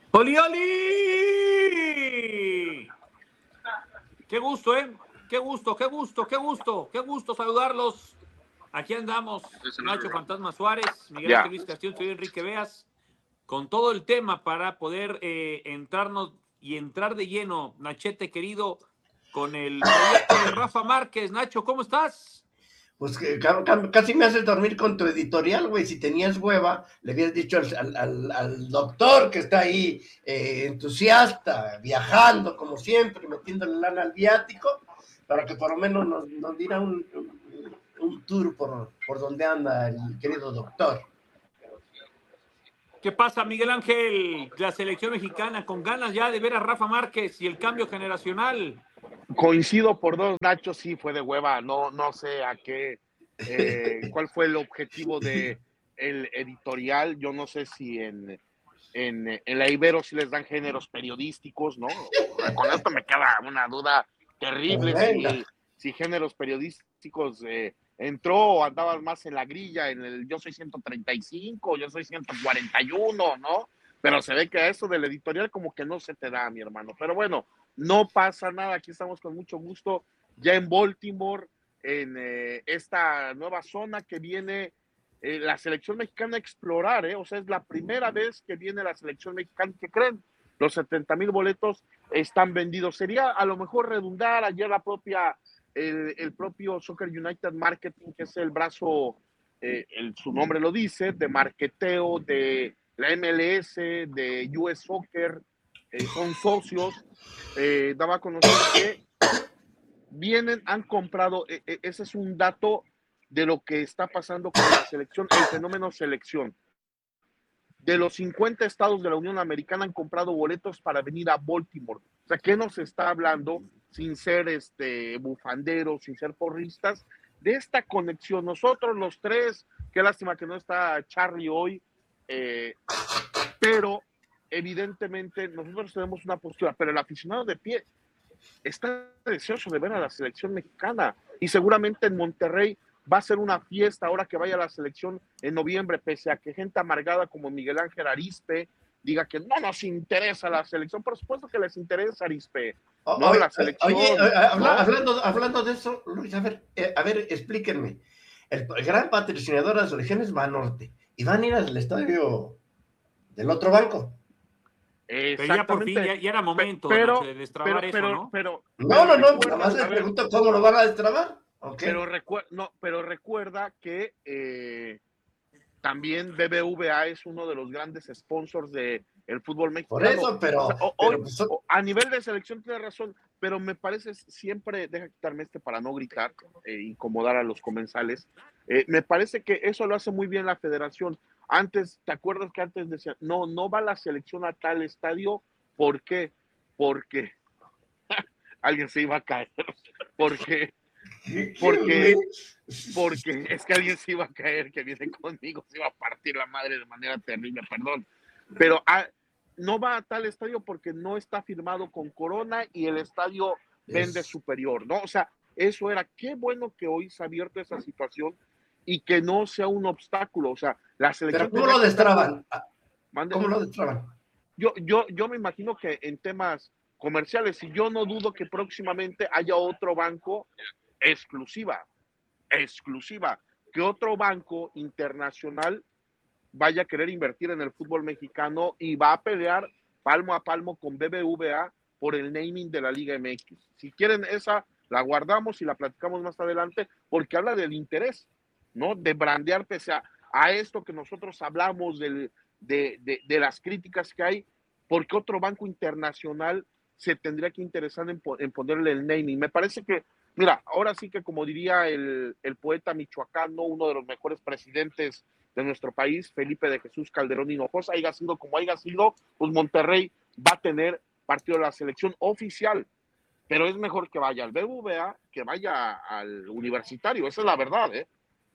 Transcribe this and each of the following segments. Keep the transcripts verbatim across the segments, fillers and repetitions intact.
¡Oli, oli! Qué gusto, ¿eh? Qué gusto, qué gusto, qué gusto, qué gusto saludarlos. Aquí andamos, Nacho Fantasma Suárez, Miguel Ya. Ángel Luis Castillo, soy Enrique Veas, con todo el tema para poder eh, entrarnos y entrar de lleno, Nachete querido, con el proyecto de Rafa Márquez. Nacho, ¿cómo estás? Pues que, ca- ca- casi me haces dormir con tu editorial, güey. Si tenías hueva, le habías dicho al, al- al- al doctor que está ahí, eh, entusiasta, viajando como siempre, metiéndole lana al viático, para que por lo menos nos, nos diera un, un- un tour por, por donde anda el querido doctor. ¿Qué pasa, Miguel Ángel? La selección mexicana con ganas ya de ver a Rafa Márquez y el cambio generacional. Coincido por dos, Nacho, sí fue de hueva, no, no sé a qué, eh, cuál fue el objetivo de el editorial, yo no sé si en, en, en la Ibero si les dan géneros periodísticos, ¿no? Con esto me queda una duda Pues terrible venga. si, si géneros periodísticos eh, entró o andabas más en la grilla, en el yo soy ciento treinta y cinco, yo soy ciento cuarenta y uno, ¿no? Pero se ve que eso del editorial como que no se te da, mi hermano. Pero bueno, no pasa nada, aquí estamos con mucho gusto ya en Baltimore, en eh, esta nueva zona que viene eh, la selección mexicana a explorar, ¿eh? O sea, es la primera vez que viene la selección mexicana. ¿Qué creen? Los setenta mil boletos están vendidos. Sería a lo mejor redundar ayer la propia, el, el propio Soccer United Marketing, que es el brazo, eh, el, su nombre lo dice, de marketeo de la M L S, de U S Soccer, eh, son socios, eh, daba a conocer que vienen, han comprado, eh, eh, ese es un dato de lo que está pasando con la selección, el fenómeno selección. De los cincuenta estados de la Unión Americana han comprado boletos para venir a Baltimore. O sea, ¿qué nos está hablando? Sin ser este bufanderos, sin ser porristas, de esta conexión. Nosotros los tres, qué lástima que no está Charlie hoy, eh, pero evidentemente nosotros tenemos una postura, pero el aficionado de pie está deseoso de ver a la selección mexicana y seguramente en Monterrey va a ser una fiesta ahora que vaya a la selección en noviembre, pese a que gente amargada como Miguel Ángel Arispe diga que no nos interesa la selección. Por supuesto que les interesa, Arispe, no Oye, la selección. oye, habla, ¿no? hablando, hablando de eso, Luis, a ver, eh, a ver, explíquenme. El, el gran patrocinador de la selección es Banorte y van a ir al estadio del otro banco. Pero ya por fin, Exactamente, ya, ya era momento, Nacho, pero, de destrabar pero, eso, pero, ¿no? pero, No, pero no, no, nada recuerda, más les a ver, pregunto cómo lo van a destrabar. ¿Ok? pero, recu no, pero recuerda que eh, también B B V A es uno de los grandes sponsors del de fútbol Por mexicano. eso, O sea, pero, o, pero hoy, pues, o, a nivel de selección tiene razón, pero me parece siempre, deja quitarme este para no gritar, eh, incomodar a los comensales, eh, me parece que eso lo hace muy bien la federación. Antes, ¿te acuerdas que antes decían, no, no va la selección a tal estadio? ¿Por qué? Porque alguien se iba a caer, porque, porque porque es que alguien se iba a caer, que viene conmigo, se iba a partir la madre de manera terrible, perdón. Pero ah, no va a tal estadio porque no está firmado con Corona y el estadio vende es... superior, ¿no? O sea, eso era, qué bueno que hoy se ha abierto esa situación y que no sea un obstáculo. O sea, la selección Pero ¿cómo tendría lo que estar... destraban? Mande. ¿Cómo lo destraban? Yo, yo, yo me imagino que en temas comerciales, y yo no dudo que próximamente haya otro banco exclusiva, exclusiva, que otro banco internacional vaya a querer invertir en el fútbol mexicano y va a pelear palmo a palmo con B B V A por el naming de la Liga M X. Si quieren esa, la guardamos y la platicamos más adelante, porque habla del interés, ¿no? De brandear pese a, a esto que nosotros hablamos del, de, de, de las críticas que hay, porque otro banco internacional se tendría que interesar en, en ponerle el naming. Me parece que, mira, ahora sí que como diría el, el poeta michoacano, uno de los mejores presidentes de nuestro país, Felipe de Jesús Calderón Hinojosa, haya sido como haya sido, pues Monterrey va a tener partido de la selección oficial, pero es mejor que vaya al B B V A que vaya al universitario, esa es la verdad, ¿eh?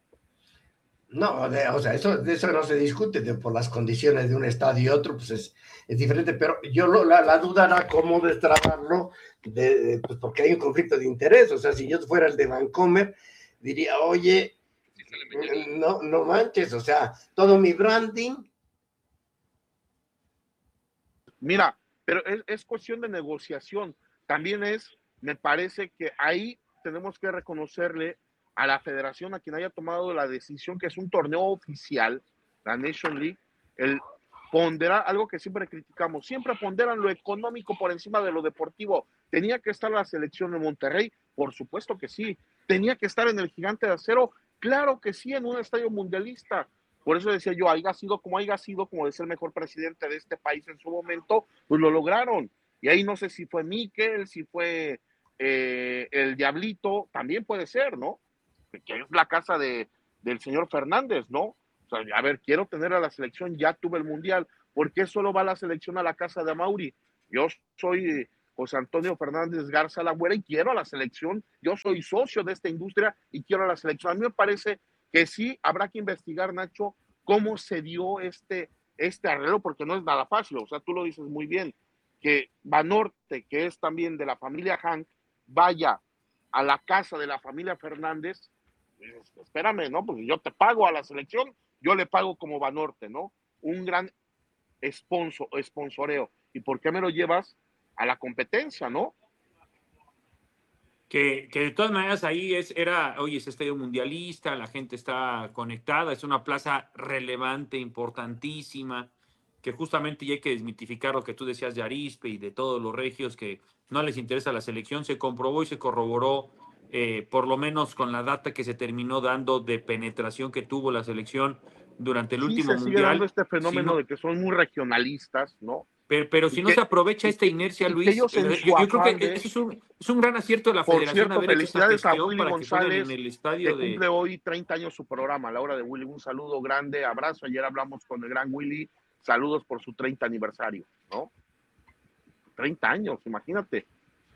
No, de, o sea, eso, de eso no se discute, de, por las condiciones de un estadio y otro, pues es, es diferente, pero yo lo, la, la duda era cómo destrabarlo, de, de, pues porque hay un conflicto de interés. O sea, si yo fuera el de Vancomer, diría, oye, no, no manches, o sea, todo mi branding Mira, pero es, es cuestión de negociación. También es, me parece que ahí tenemos que reconocerle a la federación, a quien haya tomado la decisión, que es un torneo oficial, la Nation League, el ponderar algo que siempre criticamos, siempre ponderan lo económico por encima de lo deportivo. ¿Tenía que estar la selección de Monterrey? Por supuesto que sí. ¿Tenía que estar en el Gigante de Acero? Claro que sí, en un estadio mundialista. Por eso decía yo, haya sido como haya sido, como de ser el mejor presidente de este país en su momento, pues lo lograron. Y ahí no sé si fue Miquel, si fue eh, el Diablito, también puede ser, ¿no? Que es la casa de, del señor Fernández, ¿no? O sea, a ver, quiero tener a la selección, ya tuve el Mundial, ¿por qué solo va la selección a la casa de Amaury? Yo soy José Antonio Fernández Garza Lagüera y quiero a la selección, yo soy socio de esta industria y quiero a la selección. A mí me parece que sí habrá que investigar, Nacho, cómo se dio este, este arreglo, porque no es nada fácil, o sea, tú lo dices muy bien, que Banorte, que es también de la familia Hank, vaya a la casa de la familia Fernández. Espérame, ¿no? Pues yo te pago a la selección, yo le pago como Banorte, ¿no? Un gran sponsor, sponsoreo. ¿Y por qué me lo llevas a la competencia, no? Que, que de todas maneras ahí es, era, oye, es estadio mundialista, la gente está conectada, es una plaza relevante, importantísima, que justamente ya hay que desmitificar lo que tú decías de Arizpe y de todos los regios que no les interesa la selección. Se comprobó y se corroboró, eh, por lo menos con la data que se terminó dando de penetración que tuvo la selección durante el Sí, último se sigue dando mundial. este fenómeno Si no, de que son muy regionalistas, ¿no? pero, pero si Y no que, se aprovecha y, esta inercia, y que Luis, ellos en eh, su yo, yo creo que afán de, eso es un, es un gran acierto de la por federación cierto, haber hecho esta felicidades a gestión Willy para que jueguen en González, el que estadio cumple de... hoy treinta años su programa, la hora de Willy. Un saludo grande, abrazo. Ayer hablamos con el gran Willy, saludos por su treinta aniversario, ¿no? treinta años, imagínate.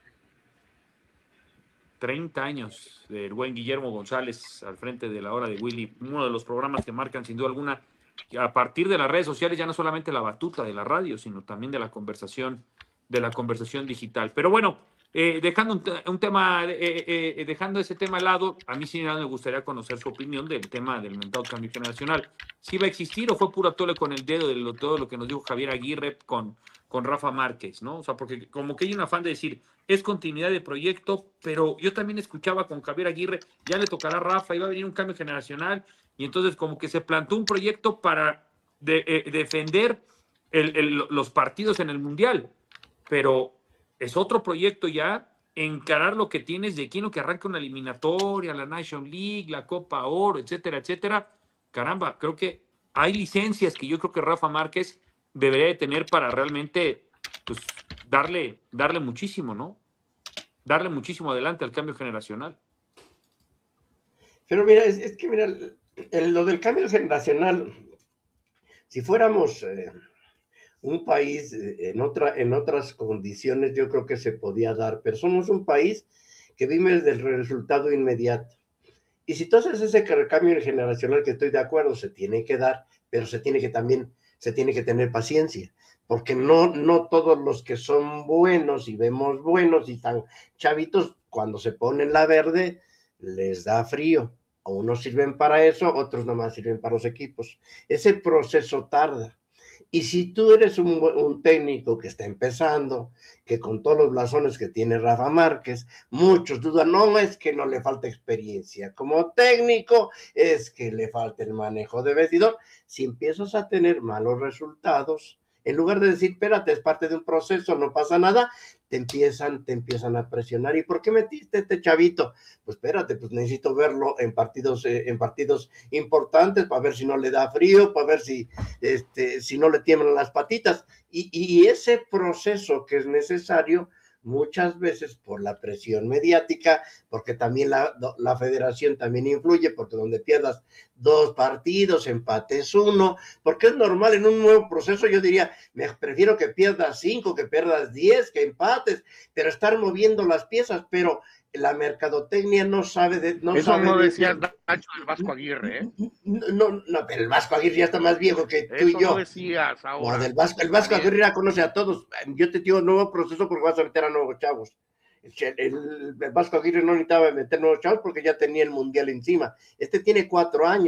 treinta años del buen Guillermo González al frente de la hora de Willy, uno de los programas que marcan sin duda alguna, a partir de las redes sociales, ya no solamente la batuta de la radio, sino también de la conversación, de la conversación digital. Pero bueno, eh, dejando un, un tema, eh, eh, dejando ese tema al lado, a mí sí me gustaría conocer su opinión del tema del mentado cambio generacional. ¿Si va a existir o fue puro atole con el dedo de lo, todo lo que nos dijo Javier Aguirre con, con Rafa Márquez, ¿no? O sea, porque como que hay un afán de decir, es continuidad de proyecto, pero yo también escuchaba con Javier Aguirre, ya le tocará a Rafa, iba a venir un cambio generacional, y entonces como que se plantó un proyecto para de, eh, defender el, el, los partidos en el Mundial, pero es otro proyecto ya, encarar lo que tienes de aquí, lo que arranca una eliminatoria, la Nation League, la Copa Oro, etcétera, etcétera. Caramba, creo que hay licencias que yo creo que Rafa Márquez debería de tener para realmente pues, darle, darle muchísimo, ¿no? Darle muchísimo adelante al cambio generacional. Pero mira, es, es que mira, el, el, lo del cambio generacional, si fuéramos eh, un país en, otra, en otras condiciones, yo creo que se podía dar, pero somos un país que vive del resultado inmediato. Y si tú haces ese cambio generacional, que estoy de acuerdo, se tiene que dar, pero se tiene que también, se tiene que tener paciencia, porque no, no todos los que son buenos y vemos buenos y están chavitos, cuando se ponen la verde, les da frío. Unos sirven para eso, otros nomás sirven para los equipos. Ese proceso tarda. Y si tú eres un, un técnico que está empezando, que con todos los blasones que tiene Rafa Márquez, muchos dudan, no es que no le falta experiencia como técnico, es que le falta el manejo de vestidor. Si empiezas a tener malos resultados, en lugar de decir, espérate, es parte de un proceso, no pasa nada, te empiezan, te empiezan a presionar. ¿Y por qué metiste este chavito? Pues espérate, pues necesito verlo en partidos, eh, en partidos importantes para ver si no le da frío, para ver si, este, si no le tiemblan las patitas. Y, y ese proceso que es necesario, muchas veces por la presión mediática, porque también la, la federación también influye, porque donde pierdas dos partidos, empates uno, porque es normal en un nuevo proceso, yo diría, me prefiero que pierdas cinco, que pierdas diez, que empates, pero estar moviendo las piezas, pero la mercadotecnia no sabe de... No Eso sabe no de, decías, Nacho, del Vasco Aguirre, ¿eh? No, no, no, pero el Vasco Aguirre ya está más viejo que tú Eso y yo. no decías ahora. No, del Vasco, el Vasco Aguirre ya conoce a todos. Yo te digo nuevo proceso porque vas a meter a nuevos chavos. El, el, el Vasco Aguirre no necesitaba meter nuevos chavos porque ya tenía el Mundial encima. Este tiene cuatro años.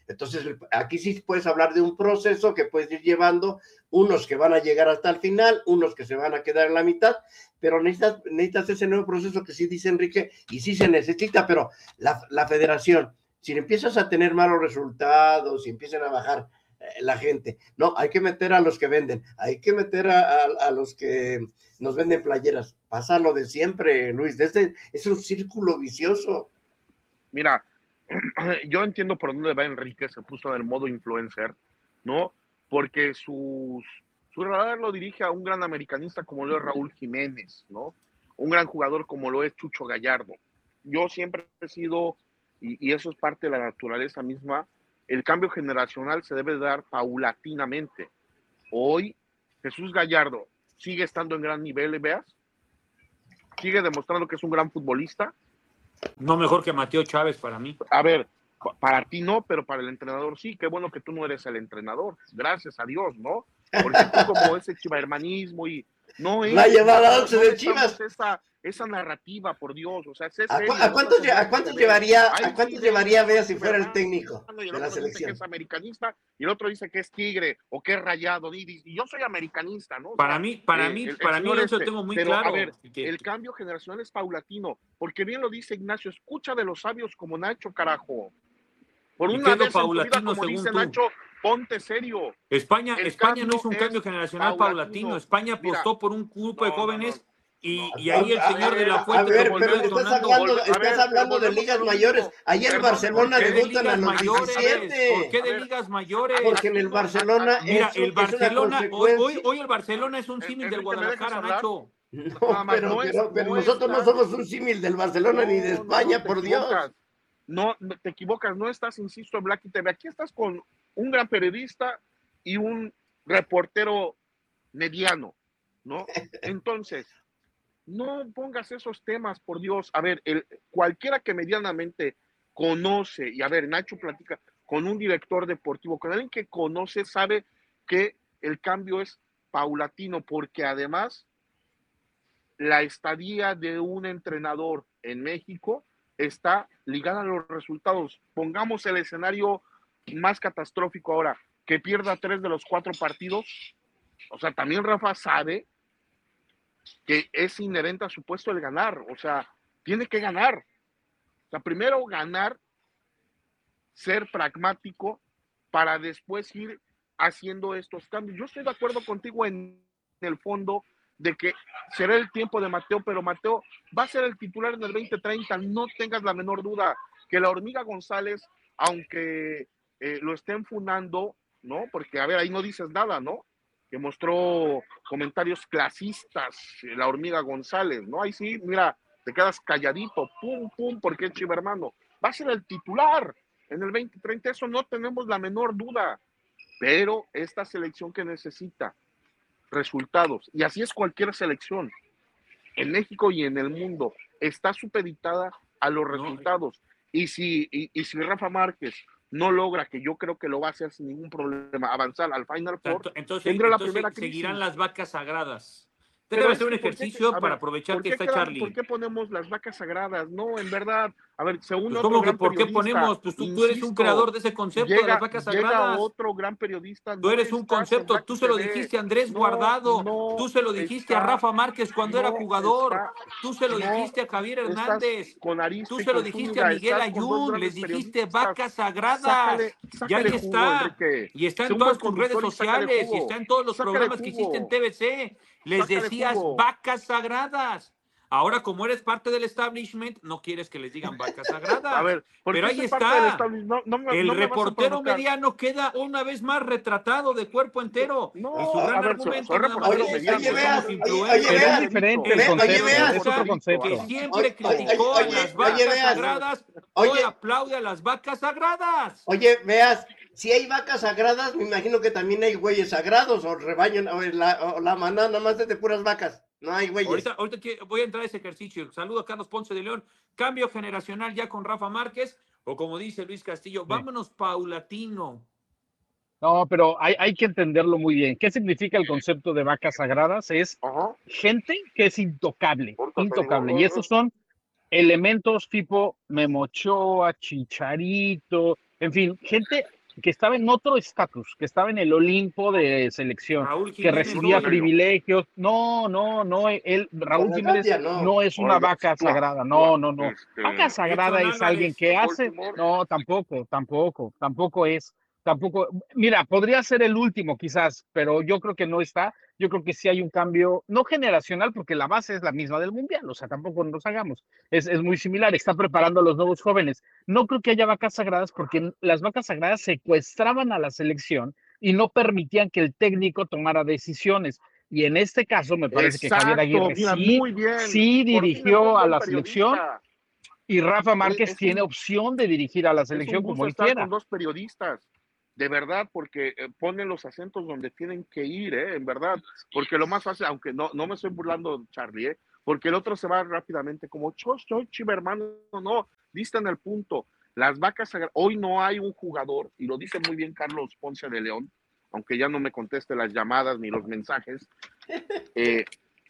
Entonces, aquí sí puedes hablar de un proceso que puedes ir llevando, unos que van a llegar hasta el final, unos que se van a quedar en la mitad, pero necesitas, necesitas ese nuevo proceso que sí dice Enrique, y sí se necesita, pero la, la federación, si empiezas a tener malos resultados y empiezan a bajar eh, la gente, no, hay que meter a los que venden, hay que meter a, a, a los que nos venden playeras, pasa lo de siempre, Luis, este es un círculo vicioso. Mira, yo entiendo por dónde va Enrique, se puso en el modo influencer, ¿no? Porque sus, su radar lo dirige a un gran americanista como lo es Raúl Jiménez, ¿no? Un gran jugador como lo es Chucho Gallardo. Yo siempre he sido, y, y eso es parte de la naturaleza misma, el cambio generacional se debe dar paulatinamente. Hoy, Jesús Gallardo sigue estando en gran nivel, veas, sigue demostrando que es un gran futbolista. No mejor que Mateo Chávez para mí. A ver, para ti no, pero para el entrenador sí. Qué bueno que tú no eres el entrenador. Gracias a Dios, ¿no? Porque tú como ese chivahermanismo y no es... La llevada once no de Chivas. Esa, esa narrativa, por Dios. O sea, sé ¿A, serio, ¿a cuántos, no ¿a cuántos llevaría, a cuántos llevaría Vea si fuera el técnico y el de la otro dice que selección? es americanista y el otro dice que es tigre o que es rayado. Y, y yo soy americanista, ¿no? O Para sea, mí, para eh, mí, el, para el mí yo este, lo tengo muy pero, claro. A ver, que, el cambio generacional es paulatino, porque bien lo dice Ignacio, escucha de los sabios como Nacho, carajo. Por ¿Y una qué es lo vez en tu vida, paulatino como según dice tú? Nacho, ponte serio. España, El España no hizo un cambio cambio es generacional paulatino. paulatino. España apostó Mira, por un grupo de no, no, jóvenes no. y, No, y ahí el A, señor a, de la a Fuente ver, terminó pero estás detonando. hablando, Volve- a estás ver, hablando pero de ligas volvemos a lo mayores. mismo. Ahí el Perdón, Barcelona ¿Por qué de debutan a ligas los mayores? diecisiete. ¿Por qué de A ver, ligas mayores? Porque en el Aquí no, a- Barcelona aquí- Mira, es, el es una Barcelona, hoy, hoy, consecuencia. hoy el Barcelona es un En- símil del Enrique, ¿me dejas Guadalajara, hablar? Nacho. Nada No, más, pero, no es, pero, pero no nosotros no estás, somos un símil del Barcelona ni de no, no, no, España, te por equivocas. Dios. No, no, te equivocas, no estás, insisto, en Blacky T V. Aquí estás con un gran periodista y un reportero mediano, ¿no? Entonces, no pongas esos temas, por Dios. A ver, el, cualquiera que medianamente conoce, y a ver, Nacho platica con un director deportivo, con alguien que conoce, sabe que el cambio es paulatino, porque además la estadía de un entrenador en México está ligada a los resultados. Pongamos el escenario más catastrófico ahora, que pierda tres de los cuatro partidos. O sea, también Rafa sabe que es inherente a su puesto el ganar. O sea, tiene que ganar. O sea, primero ganar, ser pragmático para después ir haciendo estos cambios. Yo estoy de acuerdo contigo en el fondo de que será el tiempo de Mateo, pero Mateo va a ser el titular en el veinte treinta, no tengas la menor duda que la hormiga González, aunque eh, lo estén funando, ¿no? Porque, a ver, ahí no dices nada, ¿no? Que mostró comentarios clasistas, eh, la hormiga González, ¿no? Ahí sí, mira, te quedas calladito, pum, pum, porque es chivermano. Va a ser el titular en el veinte treinta, eso no tenemos la menor duda, pero esta selección que necesita resultados, y así es cualquier selección, en México y en el mundo, está supeditada a los resultados. Y si, y, y si Rafa Márquez no logra, que yo creo que lo va a hacer sin ningún problema, avanzar al Final Four, Entonces, tendrá la entonces primera crisis. seguirán las vacas sagradas. Pero Debe es hacer un que, ¿por qué- ejercicio a ver, para aprovechar ¿por que qué está quedan- Charlie. ¿Por qué ponemos las vacas sagradas? No, en verdad, a ver, según Pues otro ¿cómo que gran por qué periodista, ponemos? Pues tú, tú eres un insisto, creador de ese concepto de las llega, vacas llega sagradas. otro gran periodista, Tú no eres un estás en concepto, tú Blacky se lo T V. dijiste a Andrés No, Guardado, no tú se lo dijiste está, a Rafa Márquez cuando era no jugador, está, tú se lo no dijiste a Javier estás Hernández, con Arispe tú y se lo con dijiste a Zúñiga, Miguel estás con dos Ayun, les grandes dijiste periodistas. vacas sagradas. Sácale, Y sácale ahí jugo, está, Enrique. y está Sé en un buen todas tus redes conductor y sácale sociales, y jugo. está en todos los Sácale programas que hiciste en jugo. T V C, les Sácale decías jugo. vacas sagradas. Ahora, como eres parte del establishment, no quieres que les digan vacas sagradas. A ver, ¿por pero qué ahí soy parte del está. establishment? No, no, me- El no me vas a reportero provocar. mediano queda una vez más retratado de cuerpo entero. No, y su gran a ver, soy, argumento soy nada más reportero Oye, es decir oye, que mediano. somos veas, oye, oye, influencers. Pero es veas, diferente El el concepto, veas. es otro que concepto. siempre Oye, criticó oye, a las oye, vacas veas. sagradas, hoy Oye. aplaude a las vacas sagradas. Oye, veas, si hay vacas sagradas, me imagino que también hay güeyes sagrados, o rebaño, o la, o la manada nada más es de puras vacas. No hay güeyes. Ahorita, ahorita voy a entrar a ese ejercicio. Saludo a Carlos Ponce de León. Cambio generacional ya con Rafa Márquez, o como dice Luis Castillo, sí. Vámonos paulatino. No, pero hay, hay que entenderlo muy bien. ¿Qué significa el concepto de vacas sagradas? Es Ajá. gente que es intocable, Ahorita te intocable. digo, Y esos son elementos tipo Memo Ochoa, Chicharito, En fin, gente que estaba en otro estatus, que estaba en el Olimpo de selección, Raúl que Jiménez, recibía no, privilegios. No, no, no, él, Raúl Con Jiménez Arabia, no. no es una Oiga, vaca Tua, sagrada, no, Tua, no, no. este, Vaca sagrada Edson es alguien Álvarez, que hace, Baltimore. no, tampoco, tampoco, tampoco es, tampoco, mira, podría ser el último quizás, pero yo creo que no está. Yo creo que sí hay un cambio, no generacional, porque la base es la misma del Mundial, o sea, tampoco nos hagamos, es, es muy similar, está preparando a los nuevos jóvenes. No creo que haya vacas sagradas porque las vacas sagradas secuestraban a la selección y no permitían que el técnico tomara decisiones. Y en este caso me parece que Javier Exacto, Aguirre mira, sí, muy bien. sí Por fin entró un dirigió a buen la selección periodista. y Rafa Es, Márquez es tiene un, opción de dirigir a la es selección un como gusto él estar quiera. con dos periodistas, de verdad, porque eh, ponen los acentos donde tienen que ir, ¿eh? En verdad, porque lo más fácil, aunque no, no me estoy burlando, Charlie, ¿eh? Porque el otro se va rápidamente como, chos, chos, chiva, hermano, no, diste en el punto. Las vacas sagradas, hoy no hay un jugador, y lo dice muy bien Carlos Ponce de León, aunque ya no me conteste las llamadas ni los mensajes, eh,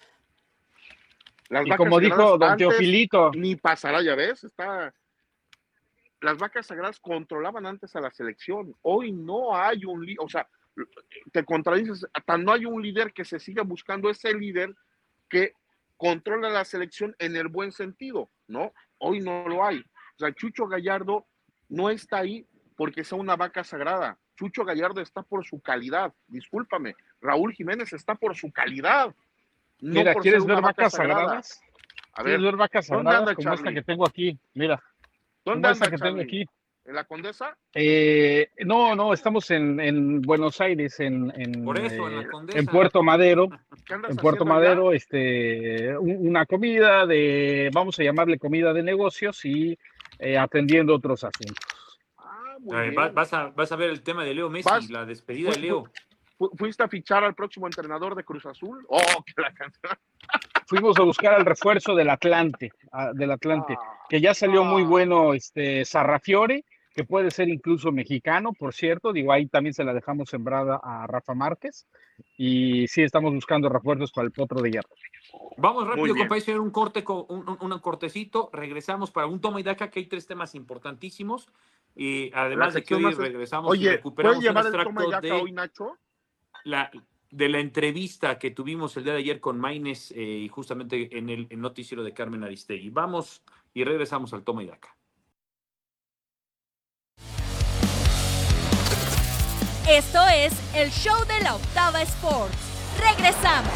las Y vacas como sagradas dijo don antes Teofilito, ni pasará, ya ves, está... Las vacas sagradas controlaban antes a la selección. Hoy no hay un líder, o sea, te contradices, hasta no hay un líder que se siga buscando ese líder que controla la selección en el buen sentido, ¿no? Hoy no lo hay. O sea, Chucho Gallardo no está ahí porque sea una vaca sagrada. Chucho Gallardo está por su calidad, discúlpame. Raúl Jiménez está por su calidad, no mira, por ser ¿quieres una ver vaca vacas sagrada. sagradas? A ¿Quieres ver, ver vacas ¿dónde sagradas anda como esta Charlie? que tengo aquí? Mira, ¿Dónde como esta anda que tengo Charlie? aquí. ¿En la Condesa? Eh, no, no, estamos en, en Buenos Aires, en, por en, eso, en la eh, Condesa. en Puerto Madero, ¿Qué andas en Puerto haciendo allá? Madero, este, un- una comida de, vamos a llamarle comida de negocios y eh, atendiendo otros asuntos. Ah, muy A ver, va- bien. vas, a, vas a ver el tema de Leo Messi, Vas- la despedida de fu- Leo. fu- ¿Fuiste a fichar al próximo entrenador de Cruz Azul? Oh, que la canción. Fuimos a buscar al refuerzo del Atlante, a- del Atlante, Ah, que ya salió muy ah. bueno, este, Sarrafiore, que puede ser incluso mexicano, por cierto, digo, ahí también se la dejamos sembrada a Rafa Márquez, y sí estamos buscando refuerzos para el Potro de Hierro. Vamos Muy rápido, bien. compañeros, un corte, con un, un, un cortecito. Regresamos para un toma y daca, que hay tres temas importantísimos. Y además La de que sección hoy más es- regresamos y Oye, ¿puedes recuperamos un llevar el toma y extracto daca de hoy, Nacho? la, de la entrevista que tuvimos el día de ayer con Maines eh, y justamente en el, el noticiero de Carmen Aristegui. Vamos y regresamos al toma y daca. Esto es el show de la Octava Sports. Regresamos.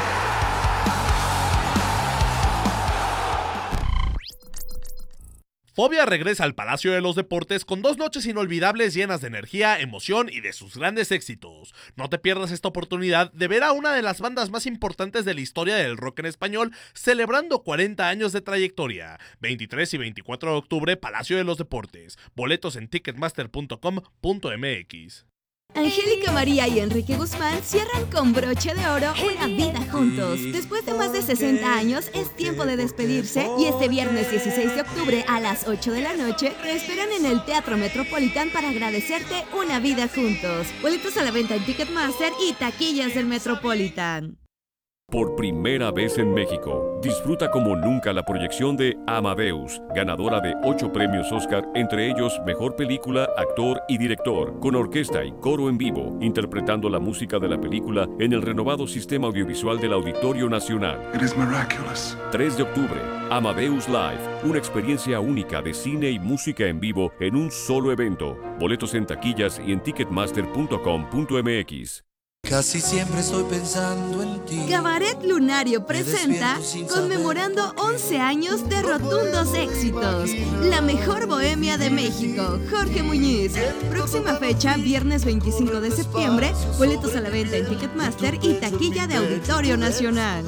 Fobia regresa al Palacio de los Deportes con dos noches inolvidables llenas de energía, emoción y de sus grandes éxitos. No te pierdas esta oportunidad de ver a una de las bandas más importantes de la historia del rock en español celebrando cuarenta años de trayectoria. veintitrés y veinticuatro de octubre, Palacio de los Deportes. Boletos en ticketmaster punto com punto m x. Angélica María y Enrique Guzmán cierran con broche de oro una vida juntos. Después de más de sesenta años, es tiempo de despedirse y este viernes dieciséis de octubre a las ocho de la noche te esperan en el Teatro Metropolitan para agradecerte una vida juntos. Boletos a la venta en Ticketmaster y taquillas del Metropolitan. Por primera vez en México, disfruta como nunca la proyección de Amadeus, ganadora de ocho premios Oscar, entre ellos Mejor Película, Actor y Director, con orquesta y coro en vivo, interpretando la música de la película en el renovado sistema audiovisual del Auditorio Nacional. It is miraculous. tres de octubre, Amadeus Live, una experiencia única de cine y música en vivo en un solo evento. Boletos en taquillas y en ticketmaster punto com punto m x. Casi siempre estoy pensando en ti. Cabaret Lunario presenta conmemorando once años de rotundos éxitos. La mejor bohemia de México, Jorge Muñiz. Próxima fecha, viernes veinticinco de septiembre. Boletos a la venta en Ticketmaster y taquilla de Auditorio Nacional.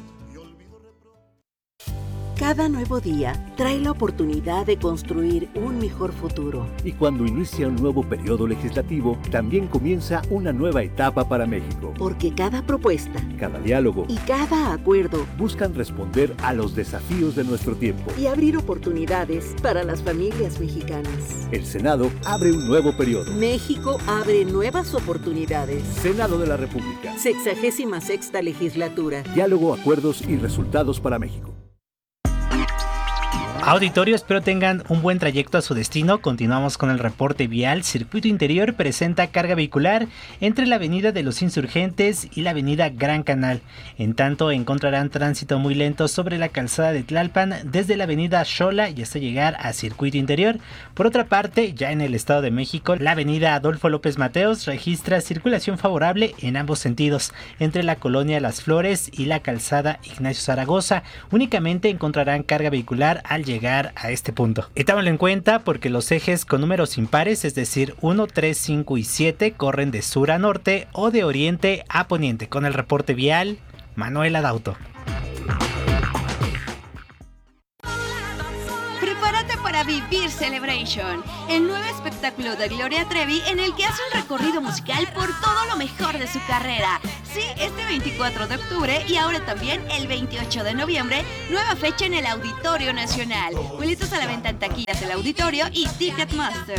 Cada nuevo día trae la oportunidad de construir un mejor futuro. Y cuando inicia un nuevo periodo legislativo, también comienza una nueva etapa para México. Porque cada propuesta, cada diálogo y cada acuerdo buscan responder a los desafíos de nuestro tiempo y abrir oportunidades para las familias mexicanas. El Senado abre un nuevo periodo. México abre nuevas oportunidades. Senado de la República. Sexagésima sexta legislatura. Diálogo, acuerdos y resultados para México. Auditorio, espero tengan un buen trayecto a su destino. Continuamos con el reporte vial. Circuito Interior presenta carga vehicular entre la avenida de los Insurgentes y la avenida Gran Canal. En tanto, encontrarán tránsito muy lento sobre la calzada de Tlalpan desde la avenida Xola y hasta llegar a Circuito Interior. Por otra parte, ya en el Estado de México, la avenida Adolfo López Mateos registra circulación favorable en ambos sentidos, entre la colonia Las Flores y la calzada Ignacio Zaragoza. Únicamente encontrarán carga vehicular al llegar llegar a este punto. Y tómalo en cuenta porque los ejes con números impares, es decir, uno, tres, cinco y siete, corren de sur a norte o de oriente a poniente. Con el reporte vial, Manuel Adauto. Prepárate para vivir Celebration, el nuevo espectáculo de Gloria Trevi en el que hace un recorrido musical por todo lo mejor de su carrera. Sí, este veinticuatro de octubre y ahora también el veintiocho de noviembre, nueva fecha en el Auditorio Nacional. Boletos a la venta en taquillas del Auditorio y Ticketmaster.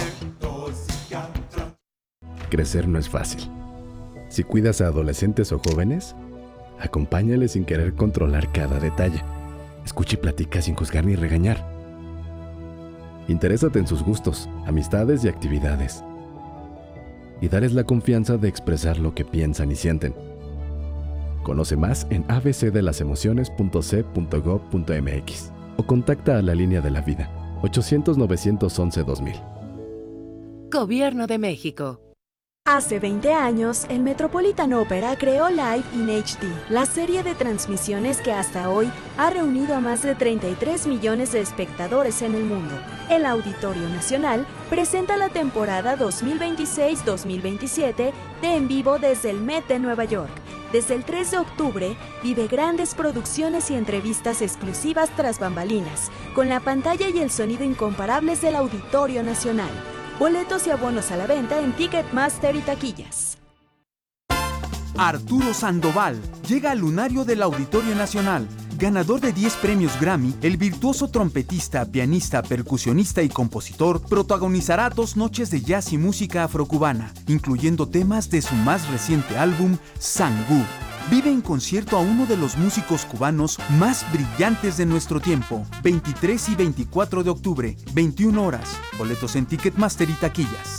Crecer no es fácil. Si cuidas a adolescentes o jóvenes, acompáñales sin querer controlar cada detalle. Escucha y platica sin juzgar ni regañar. Interésate en sus gustos, amistades y actividades. Y darles la confianza de expresar lo que piensan y sienten. Conoce más en a b c de las emociones punto c punto gob punto m x o contacta a la línea de la vida ochocientos, novecientos once, dos mil. Gobierno de México. Hace veinte años, el Metropolitan Opera creó Live in H D, la serie de transmisiones que hasta hoy ha reunido a más de treinta y tres millones de espectadores en el mundo. El Auditorio Nacional presenta la temporada dos mil veintiséis dos mil veintisiete de En Vivo desde el Met de Nueva York. Desde el tres de octubre, vive grandes producciones y entrevistas exclusivas tras bambalinas, con la pantalla y el sonido incomparables del Auditorio Nacional. Boletos y abonos a la venta en Ticketmaster y taquillas. Arturo Sandoval llega al lunario del Auditorio Nacional. Ganador de diez premios Grammy, el virtuoso trompetista, pianista, percusionista y compositor protagonizará dos noches de jazz y música afrocubana, incluyendo temas de su más reciente álbum, Sangú. Vive en concierto a uno de los músicos cubanos más brillantes de nuestro tiempo. veintitrés y veinticuatro de octubre, veintiuna horas. Boletos en Ticketmaster y taquillas.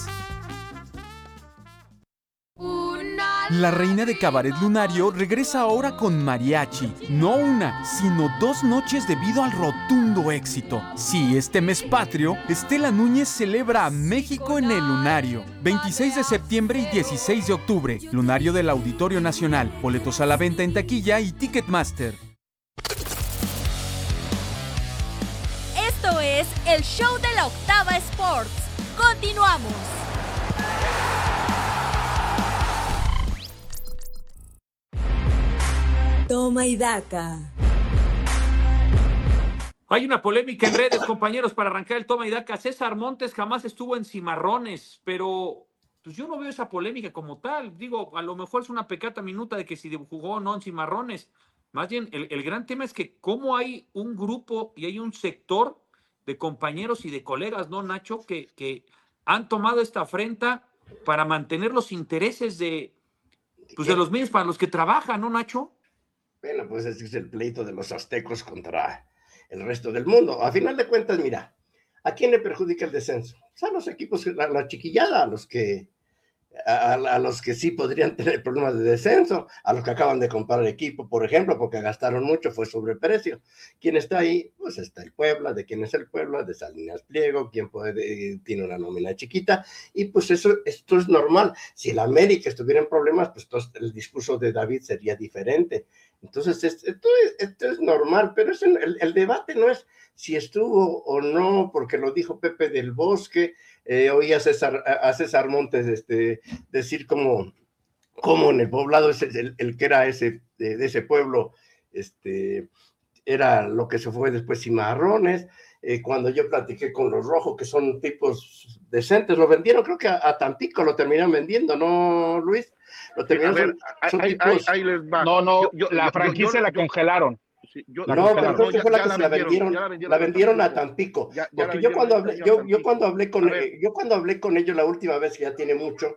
La reina de Cabaret Lunario regresa ahora con mariachi. No una, sino dos noches debido al rotundo éxito. Sí, este mes patrio, Estela Núñez celebra a México en el Lunario. veintiséis de septiembre y dieciséis de octubre. Lunario del Auditorio Nacional. Boletos a la venta en taquilla y Ticketmaster. Esto es el show de la Octava Sports. Continuamos. Toma y daca. Hay una polémica en redes, compañeros, para arrancar el toma y daca. César Montes jamás estuvo en Cimarrones, pero pues yo no veo esa polémica como tal. Digo, a lo mejor es una pecata minuta de que si jugó o no en Cimarrones. Más bien, el, el gran tema es que cómo hay un grupo y hay un sector de compañeros y de colegas, ¿no, Nacho? Que, que han tomado esta afrenta para mantener los intereses de, pues, de los medios para los que trabajan, ¿no, Nacho? Bueno, pues ese es el pleito de los aztecos contra el resto del mundo. A final de cuentas, mira, ¿a quién le perjudica el descenso? Pues a los equipos, a la chiquillada, a los que a, a los que sí podrían tener problemas de descenso, a los que acaban de comprar el equipo, por ejemplo, porque gastaron mucho, fue sobreprecio. ¿Quién está ahí? Pues está el Puebla. ¿De quién es el Puebla? De Salinas Pliego. ¿Quién puede, tiene una nómina chiquita? Y pues eso, esto es normal. Si el América estuviera en problemas, pues todo el discurso de David sería diferente. Entonces, esto es, esto es normal, pero es el, el debate no es si estuvo o no, porque lo dijo Pepe del Bosque. Eh, oí a César, a César Montes este, decir como, como en el poblado, ese, el, el que era ese, de, de ese pueblo, este, era lo que se fue después Cimarrones. Eh, cuando yo platiqué con los rojos, que son tipos decentes, lo vendieron, creo que a, a Tampico lo terminaron vendiendo, ¿no, Luis? Lo terminaron, ver, son, son ahí, tipos... ahí, ahí les va. No, no, yo, yo, la yo, franquicia yo, la yo, congelaron. Sí, yo, no, la pero creo que ya, fue la ya que se la vendieron, la vendieron, la vendieron a Tampico, ya, ya porque yo cuando hablé, yo, yo cuando hablé con yo cuando hablé con ellos la última vez, que ya tiene mucho,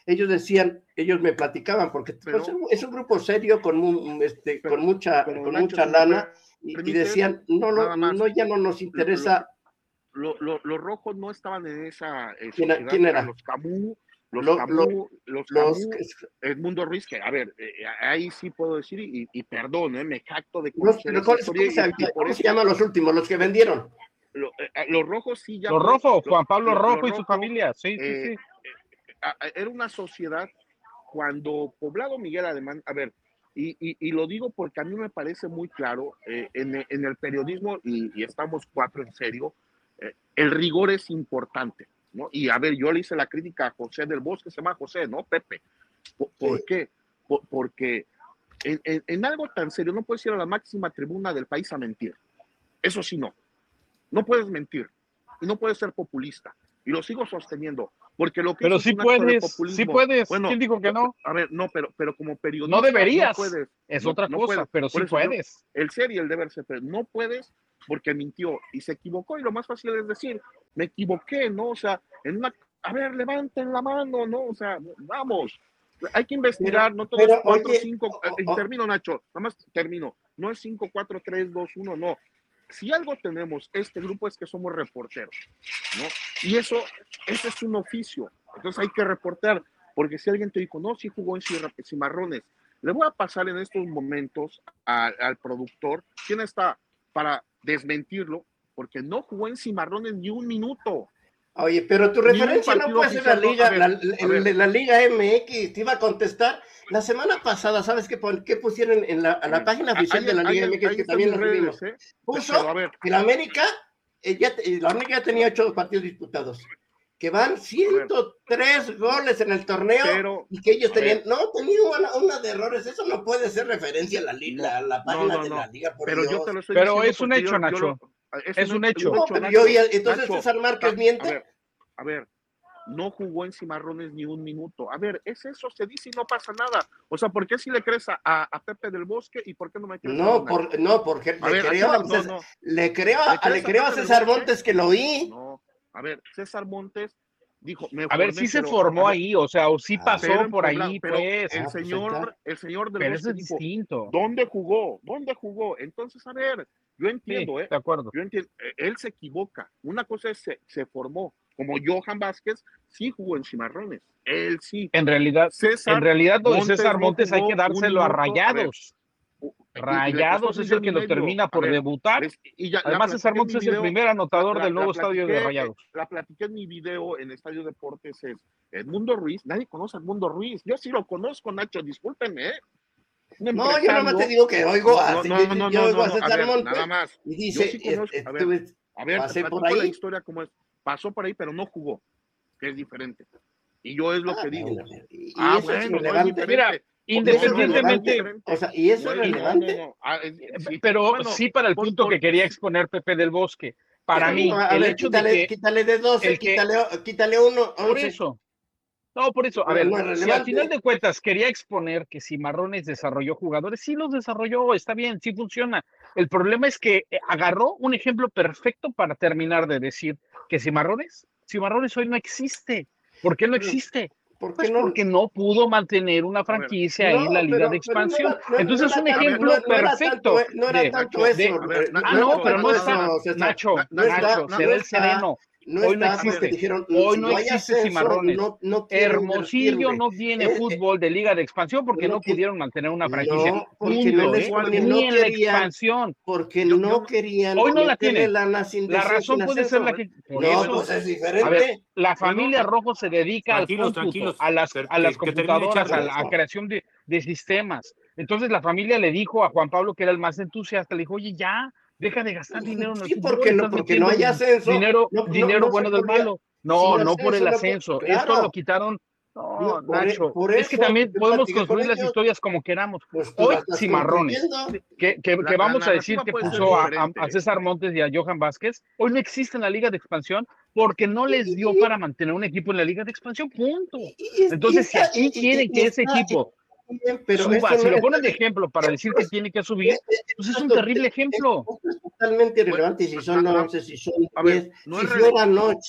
ellos decían, ellos me platicaban, porque Pero- pues, es un grupo serio con, mu- este, Pero- con mucha, pero, con Nacho, mucha si me lana, y, y permites, decían, no, nada lo, más. no, ya no nos interesa. Lo- lo- los rojos no estaban en esa eh, ¿Quién, sociedad, quién era? eran los Camus, los Lo- Camus, lo- los los Camus, Edmundo Ruiz, que a ver, eh, ahí sí puedo decir, y, y perdón, eh, me jacto de Los, conocer los- esa ¿cómo, historia, se, y- y por cómo eso se llaman los últimos? Los que vendieron. lo- eh, los rojos sí ya Los fue- Rojos, lo- Juan Pablo lo- Rojo lo y su rojo, familia, sí, sí, eh, sí. eh, a- a- era una sociedad cuando Poblado Miguel Alemán, a ver, y, y, y lo digo porque a mí me parece muy claro, eh, en, el- en el periodismo, y, y estamos cuatro en serio, eh, el rigor es importante, ¿no? Y a ver, yo le hice la crítica a José del Bosque, se llama José, ¿no? Pepe. ¿Por, por qué? Por- porque en, en- en algo tan serio no puedes ir a la máxima tribuna del país a mentir. Eso sí, no. No puedes mentir y no puedes ser populista. Y lo sigo sosteniendo, porque lo que Pero eso es sí un acto de puedes, sí populismo. puedes. Bueno, ¿Quién dijo que no? a ver, no, pero, pero como periodista No deberías, puedes, es no- otra no cosa, puedes. pero Por sí eso yo- puedes. el ser y el deber ser, pero no puedes porque mintió y se equivocó, y lo más fácil es decir, me equivoqué, ¿no? O sea, en una, a ver, levanten la mano, ¿no? O sea, vamos, hay que investigar, Pero- no todo pero, es cuatro, oye, cinco, o- y o- termino, Nacho, nada más termino, no es cinco, cuatro, tres, dos, uno, no. Si algo tenemos, este grupo, es que somos reporteros, ¿no? Y eso, ese es un oficio, entonces hay que reportar, porque si alguien te dijo, no, sí jugó en Cimar- Cimarrones, le voy a pasar en estos momentos a- al productor, ¿quién está para desmentirlo? Porque no jugó en Cimarrones ni un minuto. Oye, pero tu Ni un referencia no partido puede ser la oficial, no, Liga, a ver, la, a el ver. de la Liga M X. Te iba a contestar. La semana pasada, ¿sabes qué, pon- qué pusieron en la, a la página oficial Ahí- de la Liga ahí- M X? ahí Que están también mis lo subimos. redes, ¿eh? Puso Pero, a ver. que la América, eh, ya, te- la América ya tenía ocho partidos disputados. Que van ciento tres goles en el torneo, Pero, y que ellos a tenían, ver. no, tenían una, una de errores. Eso no puede ser referencia a la, li- la, la página no, de no. la Liga, por Pero yo Dios. te lo estoy Pero diciendo es un porque hecho, yo- yo Nacho. lo- Es un hecho. No, pero Nacho. yo, y- entonces Nacho, César Márquez a- miente. A ver, a ver, no jugó en Cimarrones ni un minuto. A ver, es eso, se dice y no pasa nada. O sea, ¿por qué si le crees a, a Pepe del Bosque y por qué no me crees a No, mí, por, Nacho? no, porque A le, ver, creo, aquí a no, César- no. le creo a, ¿Le crees le a creo a Pepe del César Bosque? Montes que lo oí. No, a ver, César Montes dijo, me A ver, formé, sí se pero- formó a ver, ahí, o sea, o sí pero pasó en por Puebla, ahí, pero pues. el Ah, pues ahí señor, está. el señor del Pero Bosque eso es dijo, distinto. ¿dónde jugó? ¿Dónde jugó? Entonces, a ver, yo entiendo, Sí, ¿eh? de acuerdo. Yo entiendo, eh, él se equivoca. Una cosa es se, se formó, como Johan Vázquez sí jugó en Cimarrones. Él sí. En realidad, César en realidad lo de Montes César no Montes hay jugó que un dárselo a minuto. A ver, Rayados. y- y le Rayados costó es el millón que y lo medio. termina A por ver, debutar. es- y ya- la Además, César platiqué en Montes mi es el video, primer anotador la- del nuevo la estadio de platiqué- Rayados. La platiqué en mi video en Estadio Deportes, es Edmundo Ruiz. Nadie conoce a Edmundo Ruiz. Yo sí lo conozco, Nacho, discúlpenme, ¿eh? Un No, yo empresario- nada más te digo que oigo a, No, yo- no, yo- no, yo no, oigo a no, no, César ver, Montes nada más. y Yo dice, sí conozco, eh, a ver, estuve- a ver, pasé te por platico la ahí. historia como es. Pasó por ahí, pero no jugó, que es diferente. Y yo es lo Ah, que digo. bueno, y Ah, eso es bueno, no es irrelevante. diferente. Mira, No, no, independientemente, no es diferente. O sea, ¿y eso No, es no, relevante? no, no. Ah, es- sí. pero Bueno, sí para el por- punto por- que quería exponer Pepe del Bosque. Para Pero, mí, a el ver, hecho quítale, de que quítale de doce, el que- quítale, quítale uno, por once. eso, no, por eso, a Pero ver, no es si al relevante. final de cuentas quería exponer que Cimarrones desarrolló jugadores, sí los desarrolló, está bien, sí funciona. El problema es que eh, agarró un ejemplo perfecto para terminar de decir que Cimarrones, Cimarrones hoy no existe. ¿Por qué no existe? ¿Por Pues qué no? porque no pudo mantener una franquicia No, en la liga pero- de pero no expansión. era- no- Entonces no es un era tanto- ejemplo no- no era perfecto. tanto- no era de- tanto de- eso. A ver, eh, na- Ah, no no, era pero no tanto está, eso, César. Nacho, Na- no está- Nacho, no se ve el está- sereno. No Hoy no está porque existe. dijeron, Hoy si no hay existe ascenso, Cimarrones. no- no quiero Hermosillo invertirle. no tiene Eh, eh, fútbol de liga de expansión porque no no tiene- pudieron mantener una franquicia. No, porque Punto, no les- ¿eh? porque Ni no en la querían- expansión. Porque Yo- no yo- querían Hoy no la meterle tienen. lana sin La descenso, razón sin puede ser la ascenso. que... Por No, eso, pues es a diferente. ver, la familia Rojo se dedica Tranquilos, al cómputo, tranquilos. a las, Per- a las que- que termine computadoras, a Charlie. la a creación de, de sistemas. Entonces la familia le dijo a Juan Pablo, que era el más entusiasta, le dijo, oye, ya, deja de gastar dinero en el Sí, fútbol, porque no- estás porque no hay metiendo ascenso, Dinero, no- no- dinero no se bueno del podía- malo. No, sin no por el ascenso, no po- ascenso. claro. Esto lo quitaron. No, No, por e- Nacho, por es que eso también yo podemos platiqué con construir las ellos. historias como queramos. Pues tú Hoy, la estás Cimarrones, construyendo. que, que, La- que la vamos a decir narrativa que puede ser puso a, a- diferente. a César Montes y a Johan Vázquez, hoy no existe en la Liga de Expansión porque no les dio para mantener un equipo en la Liga de Expansión, punto. Y- y- Entonces, y si está- aquí y- y- quieren y que ese está- equipo Bien, pero suba, esto si no lo es- ponen de ejemplo para decir que tiene que subir, pues es un esto- terrible ejemplo. esto es totalmente irrelevante si son a- a- once, si son a ver, diez, no si es fueran ocho,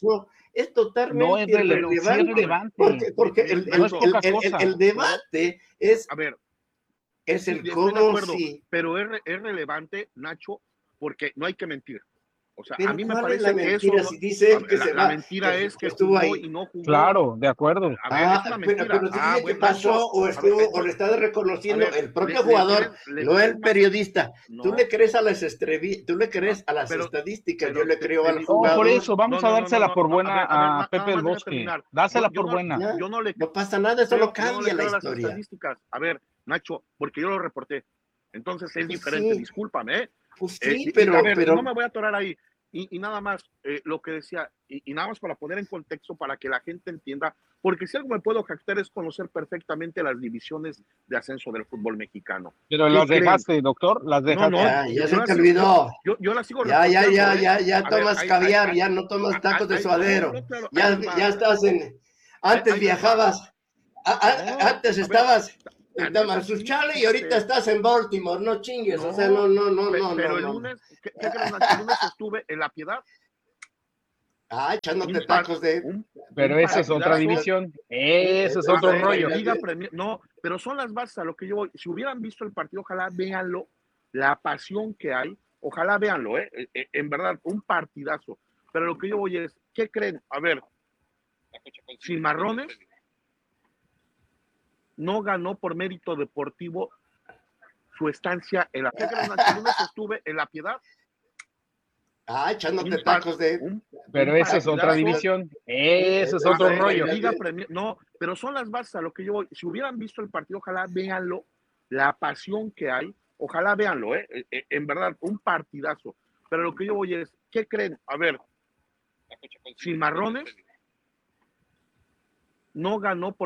es totalmente No es rele- sí es irrelevante. relevante. Porque, porque el, el- No es el- poca el- cosa. el- el debate es, A ver, es sí, el estoy de cómo acuerdo, si... pero es, re- es relevante, Nacho, porque no hay que mentir. O sea, Pero a mí me ¿cuál es parece la que mentira? eso... Si dice él a- que la, se la va, mentira que- es que que estuvo jugó ahí. y no jugó. Claro, de acuerdo. A ver, Ah, es una pero, mentira. pero si Ah, dice que bueno, pasó Nacho, o a estuvo ver, o lo entonces, está reconociendo a ver, el propio le- le jugador, crees- le no crees el más- periodista. Tú No. le crees a las estrevi- tú le crees a las Pero- estadísticas, pero yo le te- creo te al digo- No, jugador. por eso, vamos No, a no, no, dársela no, por no, buena a ver, a ver, a na- Pepe nada del más deja Bosque. terminar. Dásela Yo- yo por no- buena. Ya, Yo no le no pasa nada, eso creo- no yo no le cambia la creo las historia. estadísticas. A ver, Nacho, porque yo lo reporté. Entonces es diferente, sí. discúlpame, ¿eh? Pues Eh, sí, y- y pero, a ver, pero no me voy a atorar ahí. Y, y nada más, eh, lo que decía, y, y nada más para poner en contexto, para que la gente entienda, porque si algo me puedo jactar es conocer perfectamente las divisiones de ascenso del fútbol mexicano. Pero ¿Qué las creen? dejaste, doctor, las No, dejaste. no, ya, yo- ya yo se las te sigo- olvidó. Yo, yo la sigo Ya, ya, reporteando, ya, ¿eh? ya, ya A ver, tomas ahí- caviar, ahí- ya no tomas ahí- tacos de ahí- suadero. no, no, claro, Ya, ahí les va. ya estás en. Antes Ahí les va. viajabas. a- a- No, antes a ver, estabas la en neta, Tamazunchale sí, y ahorita este, estás en Baltimore, no chingues. O sea, no, no, no, no, pe- no, pero no. el no. lunes, ¿qué, qué crees, Nacho? El lunes estuve en La Piedad. Ah, echándote Un par- tacos de. un- Pero un esa es otra partidazo. división. Ese es Ah, otro bueno, rollo. ya- Liga Premier- no, pero son las bases a lo que yo voy. Si hubieran visto el partido, ojalá véanlo, la pasión que hay, ojalá véanlo, ¿eh? Eh, eh, en verdad, un partidazo. Pero lo que yo voy es, ¿qué creen? A ver, Cimarrones no ganó por mérito deportivo su estancia en la... ¿Qué creen? El lunes estuve en La Piedad. Ah, echándote Un par- tacos de. un- Pero un esa es otra partidazo. división. Ese es Ah, otro bueno, rollo. ya- Liga Premier- no, pero son las bases a lo que yo voy. Si hubieran visto el partido, ojalá véanlo, la pasión que hay, ojalá véanlo, ¿eh? Eh, eh, en verdad, un partidazo. Pero lo que yo voy es, ¿qué creen? A ver, Cimarrones no ganó por